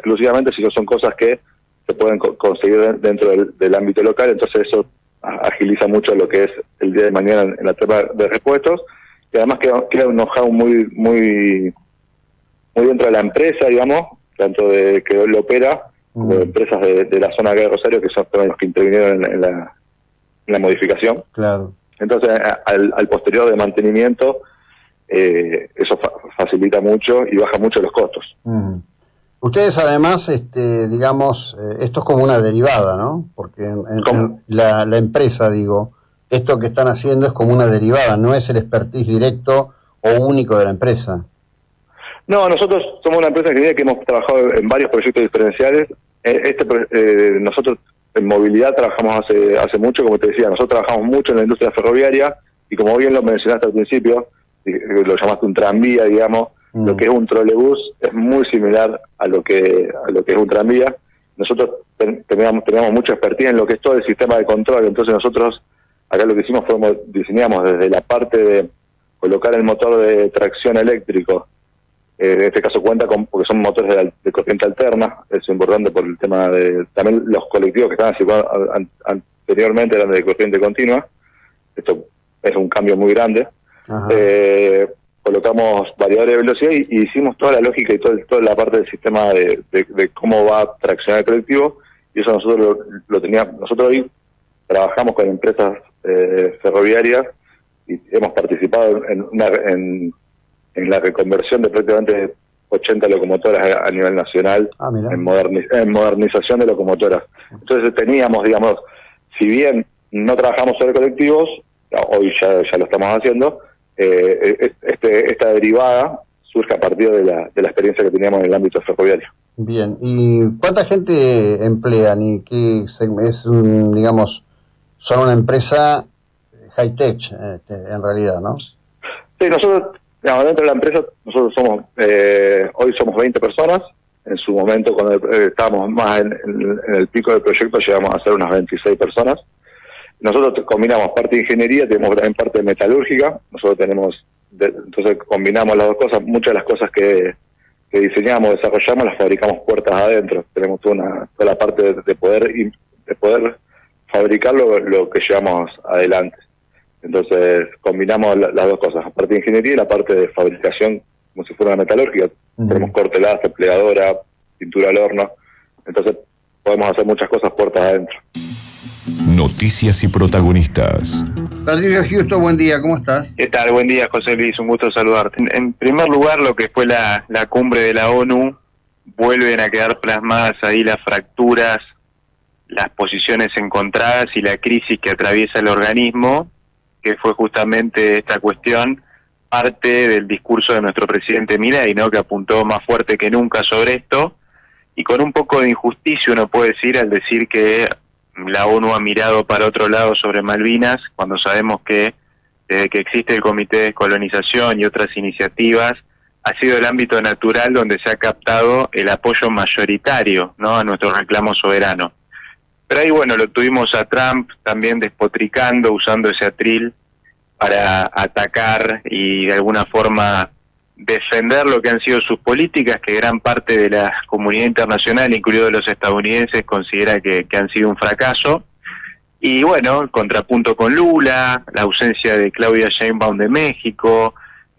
exclusivamente, sino son cosas que se pueden conseguir dentro del ámbito local. Entonces eso agiliza mucho lo que es el día de mañana en la tema de repuestos, y además queda un know-how muy dentro de la empresa, digamos, tanto de que lo opera como de empresas de la zona de Rosario, que son también los que intervinieron en la modificación. Claro. Entonces, al posterior de mantenimiento, eso facilita mucho y baja mucho los costos. Ustedes además, digamos, esto es como una derivada, ¿no? Porque en la empresa, digo, esto que están haciendo es como una derivada, no es el expertise directo o único de la empresa. No, nosotros somos una empresa que hemos trabajado en varios proyectos diferenciales. Nosotros en movilidad trabajamos hace mucho, como te decía, nosotros trabajamos mucho en la industria ferroviaria, y como bien lo mencionaste al principio, lo llamaste un tranvía, digamos, lo que es un trolebús es muy similar a lo que es un tranvía. Nosotros teníamos mucha expertía en lo que es todo el sistema de control. Entonces nosotros acá lo que hicimos fue diseñamos desde la parte de colocar el motor de tracción eléctrico. En este caso porque son motores de corriente alterna. Es importante por el tema de también los colectivos que estaban situados anteriormente eran de corriente continua. Esto es un cambio muy grande. Colocamos variadores de velocidad y hicimos toda la lógica y toda la parte del sistema de cómo va a traccionar el colectivo, y eso nosotros lo teníamos. Nosotros hoy trabajamos con empresas ferroviarias y hemos participado en la reconversión de prácticamente 80 locomotoras a nivel nacional, en modernización de locomotoras. Entonces teníamos, digamos, si bien no trabajamos sobre colectivos, hoy ya lo estamos haciendo, esta derivada surge a partir de la experiencia que teníamos en el ámbito ferroviario. Bien, ¿y cuánta gente emplean? ¿Y qué digamos, son una empresa high-tech en realidad, ¿no? Sí, nosotros, dentro de la empresa, nosotros hoy somos 20 personas. En su momento, cuando estábamos más en el pico del proyecto, llegamos a ser unas 26 personas. Nosotros combinamos parte de ingeniería, tenemos también parte metalúrgica. Nosotros entonces combinamos las dos cosas. Muchas de las cosas que diseñamos, desarrollamos, las fabricamos puertas adentro. Tenemos toda la parte de poder fabricar lo que llevamos adelante. Entonces combinamos las dos cosas, la parte de ingeniería y la parte de fabricación, como si fuera una metalúrgica. Tenemos cortelaza, plegadora, pintura al horno. Entonces podemos hacer muchas cosas puertas adentro. Noticias y protagonistas. Patricio Justo, buen día, ¿cómo estás? ¿Qué tal? Buen día, José Luis, un gusto saludarte. En primer lugar, lo que fue la cumbre de la ONU, vuelven a quedar plasmadas ahí las fracturas, las posiciones encontradas y la crisis que atraviesa el organismo, que fue justamente esta cuestión, parte del discurso de nuestro presidente Milei, ¿no?, que apuntó más fuerte que nunca sobre esto, y con un poco de injusticia uno puede decir al decir que la ONU ha mirado para otro lado sobre Malvinas, cuando sabemos que desde que existe el Comité de Descolonización y otras iniciativas, ha sido el ámbito natural donde se ha captado el apoyo mayoritario, ¿no?, a nuestro reclamo soberano. Pero ahí, bueno, lo tuvimos a Trump también despotricando, usando ese atril para atacar y de alguna forma defender lo que han sido sus políticas, que gran parte de la comunidad internacional, incluidos los estadounidenses, considera que han sido un fracaso. Y bueno, el contrapunto con Lula, la ausencia de Claudia Sheinbaum de México,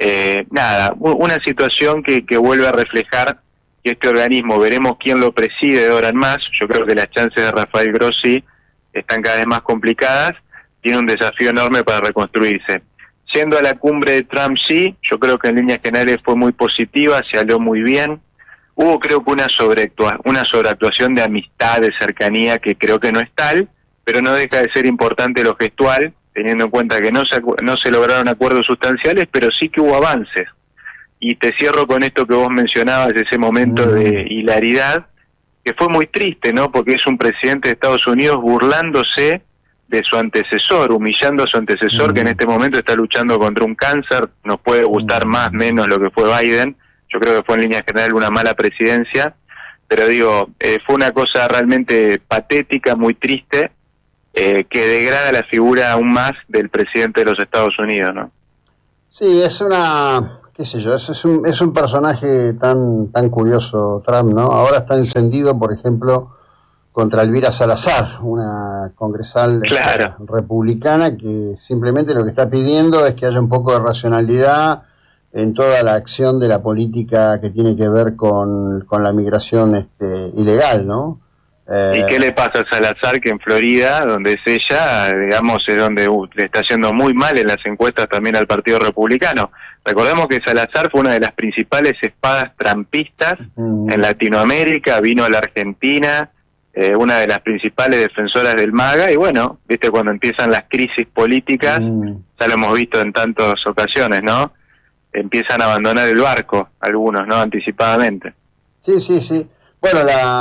una situación que vuelve a reflejar que este organismo, veremos quién lo preside de ahora en más. Yo creo que las chances de Rafael Grossi están cada vez más complicadas, tiene un desafío enorme para reconstruirse. Yendo a la cumbre de Trump, sí, yo creo que en líneas generales fue muy positiva, se habló muy bien. Hubo, creo que una sobreactuación de amistad, de cercanía, que creo que no es tal, pero no deja de ser importante lo gestual, teniendo en cuenta que no se lograron acuerdos sustanciales, pero sí que hubo avances. Y te cierro con esto que vos mencionabas, ese momento de hilaridad, que fue muy triste, ¿no?, porque es un presidente de Estados Unidos burlándose de su antecesor, humillando a su antecesor, que en este momento está luchando contra un cáncer. Nos puede gustar más, menos lo que fue Biden. Yo creo que fue en línea general una mala presidencia, pero digo, fue una cosa realmente patética, muy triste, que degrada la figura aún más del presidente de los Estados Unidos, ¿no? Sí, es una qué sé yo, es un personaje tan curioso, Trump, ¿no? Ahora está encendido, por ejemplo, contra Elvira Salazar, una congresal Claro. republicana que simplemente lo que está pidiendo es que haya un poco de racionalidad en toda la acción de la política que tiene que ver con la migración ilegal, ¿no? ¿Y qué le pasa a Salazar, que en Florida, donde es ella, digamos, es donde le está yendo muy mal en las encuestas también al Partido Republicano? Recordemos que Salazar fue una de las principales espadas trampistas en Latinoamérica, vino a la Argentina, una de las principales defensoras del MAGA, y bueno, viste, cuando empiezan las crisis políticas, ya lo hemos visto en tantas ocasiones, ¿no? Empiezan a abandonar el barco, algunos, ¿no? Anticipadamente. Sí. Bueno,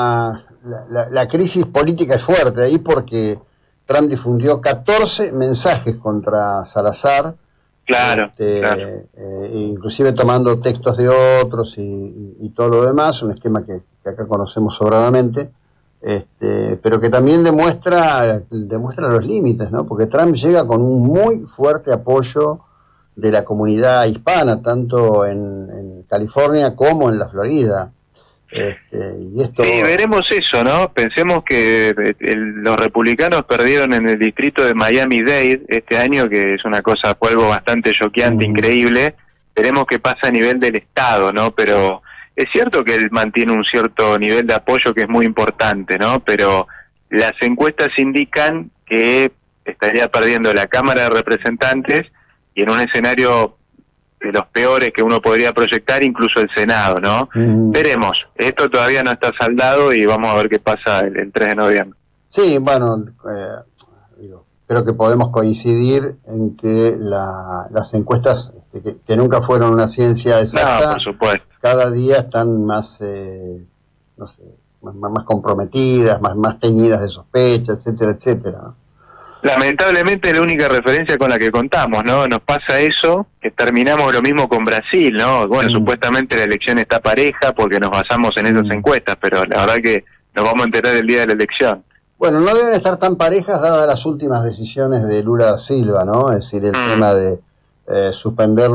la crisis política es fuerte ahí porque Trump difundió 14 mensajes contra Salazar. Claro. Inclusive tomando textos de otros y todo lo demás, un esquema que acá conocemos sobradamente, pero que también demuestra los límites, ¿no? Porque Trump llega con un muy fuerte apoyo de la comunidad hispana, tanto en California como en la Florida. Y esto... Sí, veremos eso, ¿no? Pensemos que los republicanos perdieron en el distrito de Miami-Dade este año, que es una cosa, fue algo bastante choqueante, increíble. Veremos qué pasa a nivel del estado, ¿no? Pero es cierto que él mantiene un cierto nivel de apoyo que es muy importante, ¿no? Pero las encuestas indican que estaría perdiendo la Cámara de Representantes y en un escenario de los peores que uno podría proyectar, incluso el Senado, ¿no? Veremos. Esto todavía no está saldado y vamos a ver qué pasa el 3 de noviembre. Sí, bueno, creo que podemos coincidir en que las encuestas, que nunca fueron una ciencia exacta, no, por supuesto, cada día están más, no sé, más comprometidas, más teñidas de sospecha, etcétera, etcétera, ¿no? Lamentablemente es la única referencia con la que contamos, ¿no? Nos pasa eso, que terminamos lo mismo con Brasil, ¿no? Bueno, supuestamente la elección está pareja porque nos basamos en esas encuestas, pero la verdad que nos vamos a enterar el día de la elección. Bueno, no deben estar tan parejas dadas las últimas decisiones de Lula da Silva, ¿no? Es decir, el tema de suspender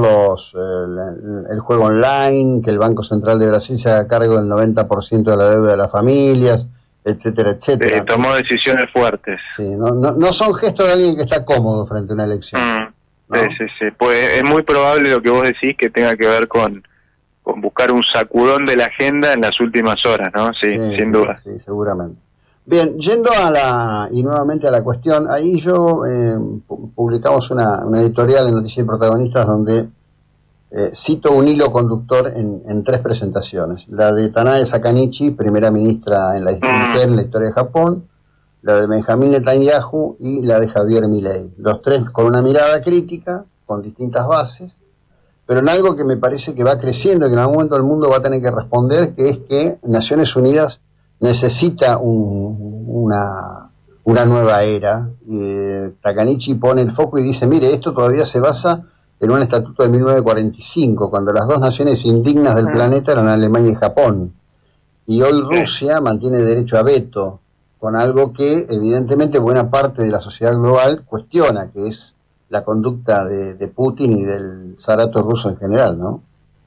el juego online, que el Banco Central de Brasil se haga cargo del 90% de la deuda de las familias, etcétera, etcétera. Tomó decisiones fuertes. Sí, no son gestos de alguien que está cómodo frente a una elección. ¿no? Sí. Pues es muy probable lo que vos decís que tenga que ver con buscar un sacudón de la agenda en las últimas horas, ¿no? Sí, sin duda. Sí, seguramente. Bien, yendo nuevamente a la cuestión, ahí yo publicamos una editorial en Noticias y Protagonistas donde cito un hilo conductor en 3 presentaciones. La de Tanae Sakanichi, primera ministra en la historia de Japón, la de Benjamín Netanyahu y la de Javier Milei. Los 3 con una mirada crítica, con distintas bases, pero en algo que me parece que va creciendo y que en algún momento el mundo va a tener que responder, que es que Naciones Unidas necesita una nueva era. Takanichi pone el foco y dice, mire, esto todavía se basa en un estatuto de 1945, cuando las 2 naciones indignas del planeta eran Alemania y Japón. Y hoy Rusia mantiene derecho a veto, con algo que evidentemente buena parte de la sociedad global cuestiona, que es la conducta de Putin y del zarato ruso en general, ¿no?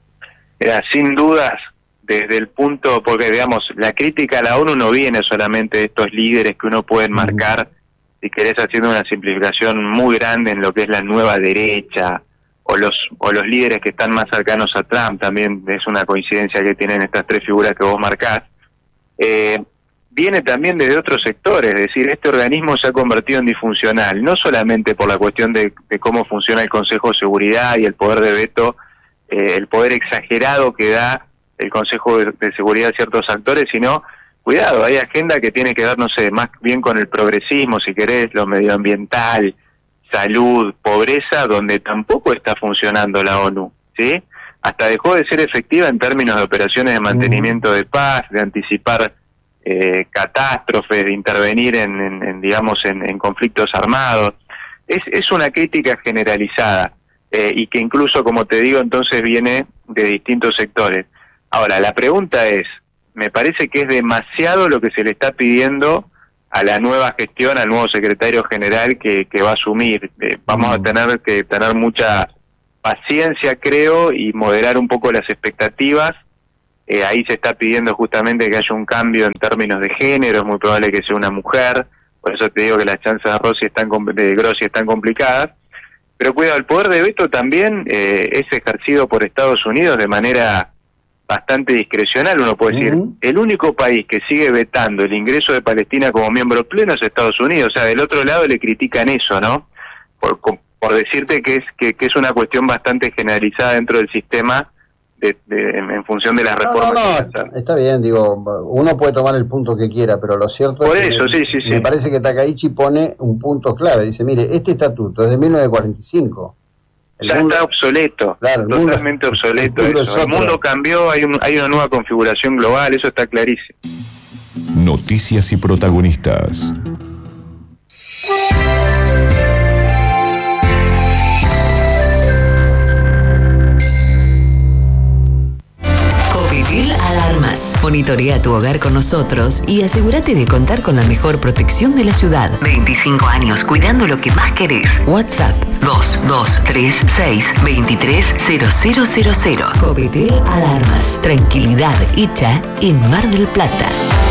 Sin dudas, desde el punto, porque digamos, la crítica a la ONU no viene solamente de estos líderes que uno puede marcar, si querés, haciendo una simplificación muy grande en lo que es la nueva derecha, o los líderes que están más cercanos a Trump, también es una coincidencia que tienen estas 3 figuras que vos marcás. Viene también desde otros sectores, es decir, este organismo se ha convertido en disfuncional, no solamente por la cuestión de cómo funciona el Consejo de Seguridad y el poder de veto, el poder exagerado que da el Consejo de Seguridad a ciertos actores, sino, cuidado, hay agenda que tiene que ver, no sé, más bien con el progresismo, si querés, lo medioambiental, salud, pobreza, donde tampoco está funcionando la ONU, ¿sí? Hasta dejó de ser efectiva en términos de operaciones de mantenimiento de paz, de anticipar catástrofes, de intervenir en conflictos armados. Es una crítica generalizada y que incluso, como te digo, entonces viene de distintos sectores. Ahora, la pregunta es, me parece que es demasiado lo que se le está pidiendo a la nueva gestión, al nuevo secretario general que va a asumir. Vamos a tener que tener mucha paciencia, creo, y moderar un poco las expectativas. Ahí se está pidiendo justamente que haya un cambio en términos de género, es muy probable que sea una mujer, por eso te digo que las chances de Grossi están complicadas. Pero cuidado, el poder de veto también es ejercido por Estados Unidos de manera bastante discrecional, uno puede decir. El único país que sigue vetando el ingreso de Palestina como miembro pleno es Estados Unidos. O sea, del otro lado le critican eso, ¿no? Por decirte que es una cuestión bastante generalizada dentro del sistema en función de las reformas. No, está bien, digo, uno puede tomar el punto que quiera, pero lo cierto por es eso, que sí. me parece que Takaichi pone un punto clave. Dice, mire, este estatuto es de 1945. Ya está obsoleto, claro, totalmente obsoleto eso. El mundo cambió, hay una nueva configuración global, eso está clarísimo. Noticias y protagonistas. Covitil Alarmas. Monitorea tu hogar con nosotros y asegúrate de contar con la mejor protección de la ciudad. 25 años cuidando lo que más querés. WhatsApp 2236-230000. Covitil Alarmas. Tranquilidad hecha en Mar del Plata.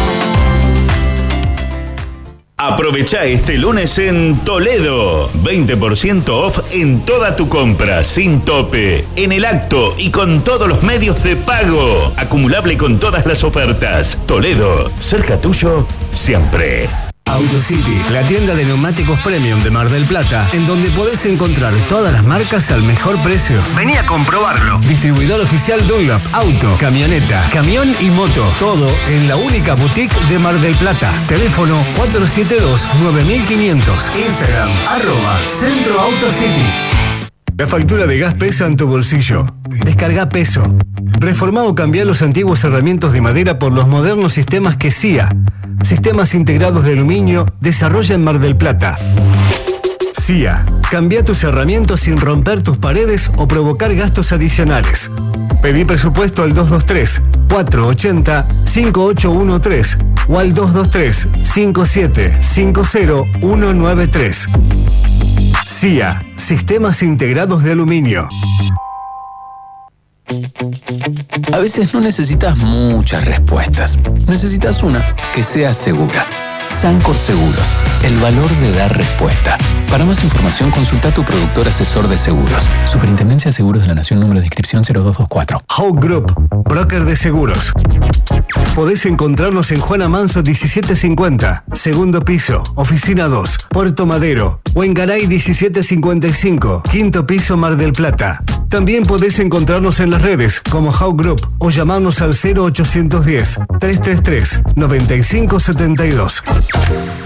Aprovecha este lunes en Toledo. 20% off en toda tu compra, sin tope, en el acto y con todos los medios de pago. Acumulable con todas las ofertas. Toledo, cerca tuyo, siempre. AutoCity, la tienda de neumáticos premium de Mar del Plata, en donde podés encontrar todas las marcas al mejor precio. Vení a comprobarlo. Distribuidor oficial Dunlop, auto, camioneta, camión y moto. Todo en la única boutique de Mar del Plata. Teléfono 472-9500. Instagram, @Centro AutoCity. La factura de gas pesa en tu bolsillo. Descarga Peso. Reformá o cambiá los antiguos herramientas de madera por los modernos sistemas que CIA, Sistemas Integrados de Aluminio, desarrolla en Mar del Plata. CIA, cambia tus herramientas sin romper tus paredes o provocar gastos adicionales. Pedí presupuesto al 223-480-5813 o al 223-5750-193. CIA, Sistemas Integrados de Aluminio. A veces no necesitas muchas respuestas. Necesitas una que sea segura. Sancor Seguros, el valor de dar respuesta. Para más información, consulta a tu productor asesor de seguros. Superintendencia de Seguros de la Nación, número de inscripción 0224. Hawk Group, broker de seguros. Podés encontrarnos en Juana Manso 1750, segundo piso, oficina 2, Puerto Madero, o en Garay 1755, quinto piso, Mar del Plata. También podés encontrarnos en las redes como Hawk Group o llamarnos al 0810 333 9572.